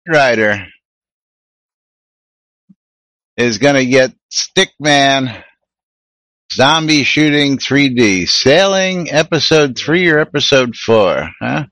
Rider is going to get Stickman Zombie Shooting 3D. Sailing episode 3 or episode 4, huh?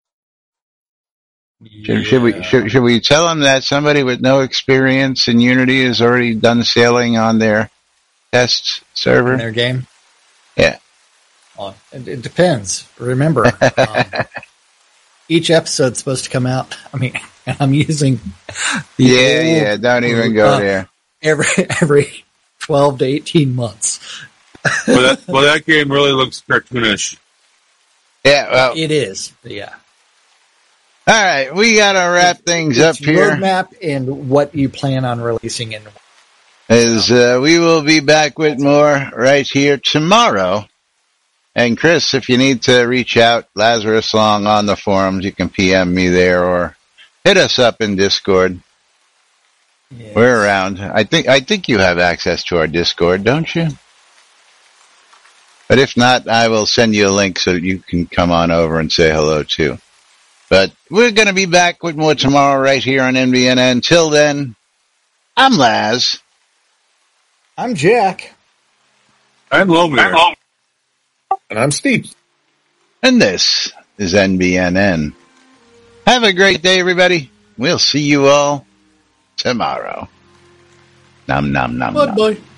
Yeah. Should we tell them that somebody with no experience in Unity has already done sailing on their test server? In their game? Yeah. Well, it depends. Remember, each episode's supposed to come out. I mean, I'm using the don't even go there. Every 12 to 18 months. Well, that game really looks cartoonish. Yeah, well, it is. Yeah. All right, we got to wrap things up here. Roadmap and what you plan on releasing in. We will be back with more right here tomorrow. And Chris, if you need to reach out, Lazarus Long on the forums, you can PM me there or hit us up in Discord. Yes. We're around. I think you have access to our Discord, don't you? But if not, I will send you a link so that you can come on over and say hello too. But we're going to be back with more tomorrow right here on NBN. Until then, I'm Laz. I'm Jack. I'm Lomir. And I'm Steve. And this is NBNN. Have a great day, everybody. We'll see you all tomorrow. Nom nom nom. Bye-bye.